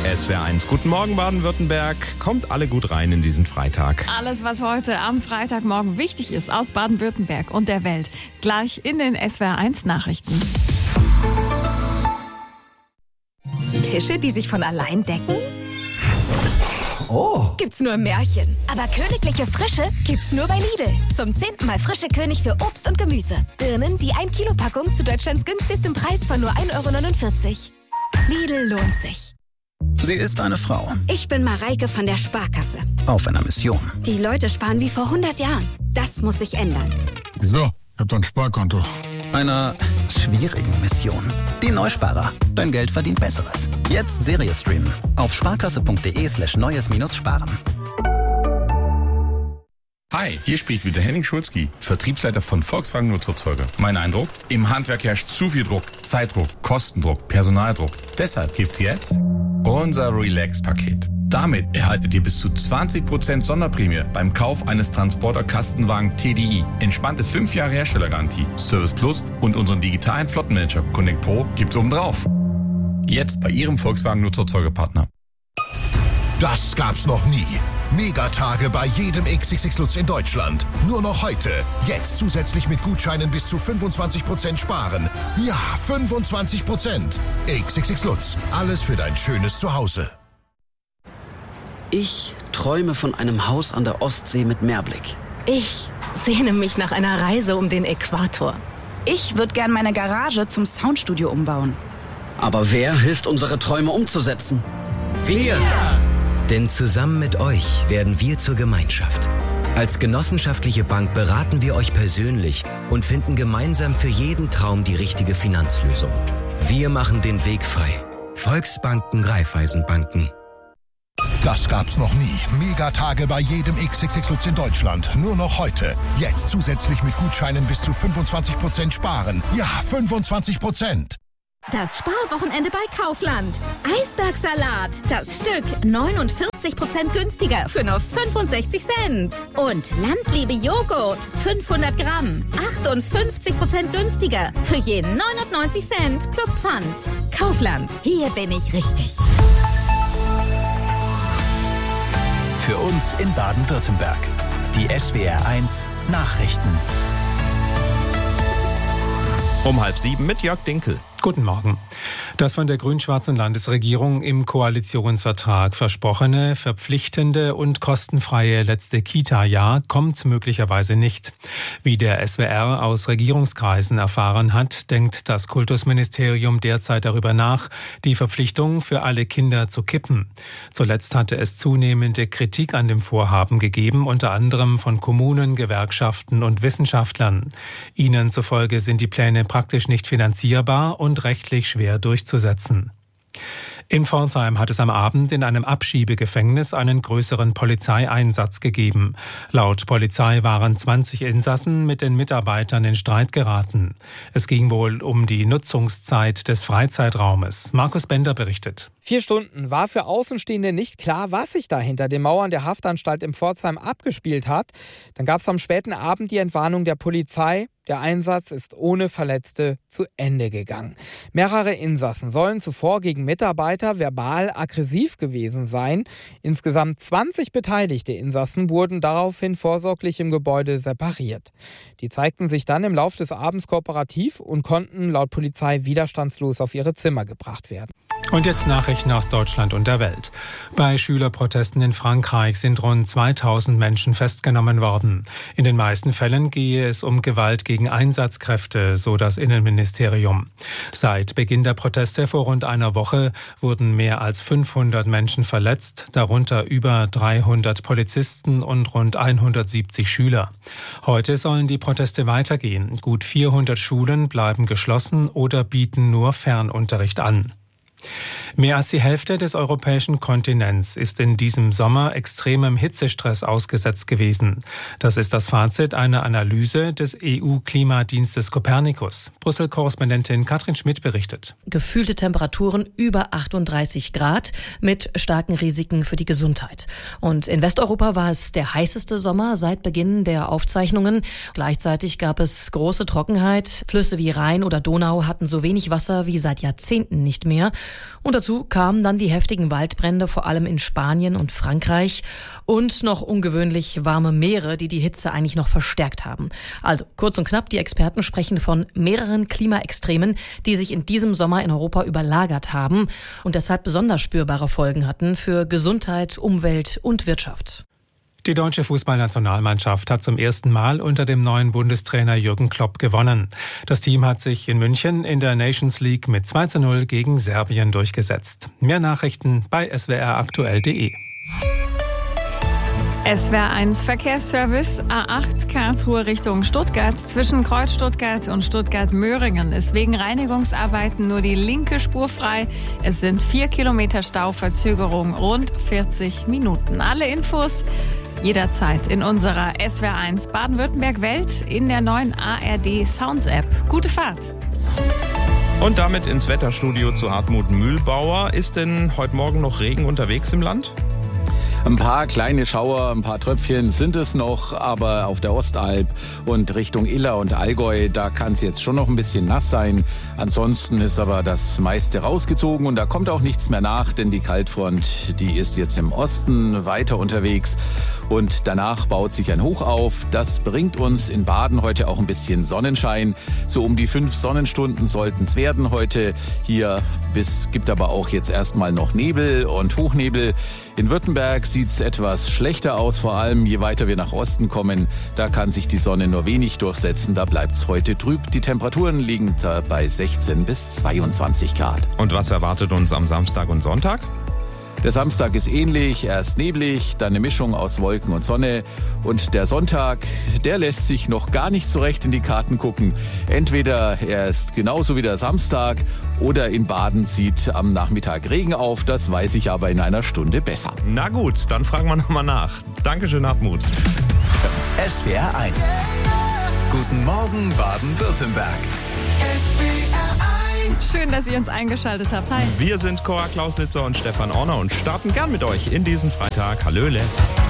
SWR1. Guten Morgen Baden-Württemberg. Kommt alle gut rein in diesen Freitag. Alles, was heute am Freitagmorgen wichtig ist aus Baden-Württemberg und der Welt, gleich in den SWR1 Nachrichten. Tische, die sich von allein decken? Oh. Gibt's nur im Märchen. Aber königliche Frische gibt's nur bei Lidl. Zum 10. Mal frische König für Obst und Gemüse. Birnen, die 1-Kilo-Packung zu Deutschlands günstigsten Preis von nur 1,49 €. Lidl lohnt sich. Sie ist eine Frau. Ich bin Mareike von der Sparkasse. Auf einer Mission. Die Leute sparen wie vor 100 Jahren. Das muss sich ändern. Wieso? Ich hab doch ein Sparkonto. Einer schwierigen Mission. Die Neusparer. Dein Geld verdient Besseres. Jetzt Serie streamen. Auf sparkasse.de/neues-sparen. Hi, hier spricht wieder Henning Schulzki, Vertriebsleiter von Volkswagen Nutzerzeuger. Mein Eindruck? Im Handwerk herrscht zu viel Druck, Zeitdruck, Kostendruck, Personaldruck. Deshalb gibt's jetzt unser Relax-Paket. Damit erhaltet ihr bis zu 20% Sonderprämie beim Kauf eines Transporter-Kastenwagen TDI. Entspannte 5 Jahre Herstellergarantie, Service Plus und unseren digitalen Flottenmanager Connect Pro gibt's obendrauf. Jetzt bei Ihrem Volkswagen Nutzerzeugerpartner. Das gab's noch nie. Megatage bei jedem XXX Lutz in Deutschland. Nur noch heute. Jetzt zusätzlich mit Gutscheinen bis zu 25% sparen. Ja, 25%. XXX Lutz. Alles für dein schönes Zuhause. Ich träume von einem Haus an der Ostsee mit Meerblick. Ich sehne mich nach einer Reise um den Äquator. Ich würde gern meine Garage zum Soundstudio umbauen. Aber wer hilft, unsere Träume umzusetzen? Wir! Denn zusammen mit euch werden wir zur Gemeinschaft. Als genossenschaftliche Bank beraten wir euch persönlich und finden gemeinsam für jeden Traum die richtige Finanzlösung. Wir machen den Weg frei. Volksbanken, Raiffeisenbanken. Das gab's noch nie. Megatage bei jedem XXX Lutz in Deutschland. Nur noch heute. Jetzt zusätzlich mit Gutscheinen bis zu 25% sparen. Ja, 25%. Das Sparwochenende bei Kaufland. Eisbergsalat, das Stück 49% günstiger für nur 65 Cent. Und Landliebe Joghurt, 500 Gramm, 58% günstiger für je 99 Cent plus Pfand. Kaufland, hier bin ich richtig. Für uns in Baden-Württemberg. Die SWR1 Nachrichten. Um 6:30 mit Jörg Dinkel. Guten Morgen. Das von der grün-schwarzen Landesregierung im Koalitionsvertrag versprochene, verpflichtende und kostenfreie letzte Kita-Jahr kommt möglicherweise nicht. Wie der SWR aus Regierungskreisen erfahren hat, denkt das Kultusministerium derzeit darüber nach, die Verpflichtung für alle Kinder zu kippen. Zuletzt hatte es zunehmende Kritik an dem Vorhaben gegeben, unter anderem von Kommunen, Gewerkschaften und Wissenschaftlern. Ihnen zufolge sind die Pläne praktisch nicht finanzierbar und rechtlich schwer durchzusetzen. In Pforzheim hat es am Abend in einem Abschiebegefängnis einen größeren Polizeieinsatz gegeben. Laut Polizei waren 20 Insassen mit den Mitarbeitern in Streit geraten. Es ging wohl um die Nutzungszeit des Freizeitraumes. Markus Bender berichtet. 4 Stunden war für Außenstehende nicht klar, was sich da hinter den Mauern der Haftanstalt in Pforzheim abgespielt hat. Dann gab es am späten Abend die Entwarnung der Polizei. Der Einsatz ist ohne Verletzte zu Ende gegangen. Mehrere Insassen sollen zuvor gegen Mitarbeiter verbal aggressiv gewesen sein. Insgesamt 20 beteiligte Insassen wurden daraufhin vorsorglich im Gebäude separiert. Die zeigten sich dann im Laufe des Abends kooperativ und konnten laut Polizei widerstandslos auf ihre Zimmer gebracht werden. Und jetzt Nachrichten aus Deutschland und der Welt. Bei Schülerprotesten in Frankreich sind rund 2000 Menschen festgenommen worden. In den meisten Fällen gehe es um Gewalt gegen Einsatzkräfte, so das Innenministerium. Seit Beginn der Proteste vor rund einer Woche wurden mehr als 500 Menschen verletzt, darunter über 300 Polizisten und rund 170 Schüler. Heute sollen die Proteste weitergehen. Gut 400 Schulen bleiben geschlossen oder bieten nur Fernunterricht an. Mehr als die Hälfte des europäischen Kontinents ist in diesem Sommer extremem Hitzestress ausgesetzt gewesen. Das ist das Fazit einer Analyse des EU-Klimadienstes Copernicus. Brüssel-Korrespondentin Katrin Schmidt berichtet. Gefühlte Temperaturen über 38 Grad mit starken Risiken für die Gesundheit. Und in Westeuropa war es der heißeste Sommer seit Beginn der Aufzeichnungen. Gleichzeitig gab es große Trockenheit. Flüsse wie Rhein oder Donau hatten so wenig Wasser wie seit Jahrzehnten nicht mehr. Und dazu kamen dann die heftigen Waldbrände, vor allem in Spanien und Frankreich. Und noch ungewöhnlich warme Meere, die Hitze eigentlich noch verstärkt haben. Also kurz und knapp, die Experten sprechen von mehreren Klimaextremen, die sich in diesem Sommer in Europa überlagert haben und deshalb besonders spürbare Folgen hatten für Gesundheit, Umwelt und Wirtschaft. Die deutsche Fußballnationalmannschaft hat zum ersten Mal unter dem neuen Bundestrainer Jürgen Klopp gewonnen. Das Team hat sich in München in der Nations League mit 2:0 gegen Serbien durchgesetzt. Mehr Nachrichten bei swraktuell.de. SWR1 Verkehrsservice A8 Karlsruhe Richtung Stuttgart. Zwischen Kreuz Stuttgart und Stuttgart-Möhringen ist wegen Reinigungsarbeiten nur die linke Spur frei. Es sind 4 Kilometer Stauverzögerung, rund 40 Minuten. Alle Infos jederzeit in unserer SWR1 Baden-Württemberg-Welt in der neuen ARD Sounds App. Gute Fahrt! Und damit ins Wetterstudio zu Hartmut Mühlbauer. Ist denn heute Morgen noch Regen unterwegs im Land? Ein paar kleine Schauer, ein paar Tröpfchen sind es noch, aber auf der Ostalb und Richtung Iller und Allgäu, da kann es jetzt schon noch ein bisschen nass sein. Ansonsten ist aber das meiste rausgezogen und da kommt auch nichts mehr nach, denn die Kaltfront, die ist jetzt im Osten weiter unterwegs und danach baut sich ein Hoch auf. Das bringt uns in Baden heute auch ein bisschen Sonnenschein. So um die 5 Sonnenstunden sollten es werden heute hier. Es gibt aber auch jetzt erstmal noch Nebel und Hochnebel. In Württemberg sieht es etwas schlechter aus, vor allem je weiter wir nach Osten kommen. Da kann sich die Sonne nur wenig durchsetzen, da bleibt es heute trüb. Die Temperaturen liegen da bei 16 bis 22 Grad. Und was erwartet uns am Samstag und Sonntag? Der Samstag ist ähnlich, erst neblig, dann eine Mischung aus Wolken und Sonne. Und der Sonntag, der lässt sich noch gar nicht so recht in die Karten gucken. Entweder er ist genauso wie der Samstag oder in Baden zieht am Nachmittag Regen auf. Das weiß ich aber in einer Stunde besser. Na gut, dann fragen wir nochmal nach. Dankeschön, Hartmut. SWR1. Guten Morgen, Baden-Württemberg. Schön, dass ihr uns eingeschaltet habt. Hi. Wir sind Cora Klauslitzer und Stefan Orner und starten gern mit euch in diesen Freitag. Hallöle.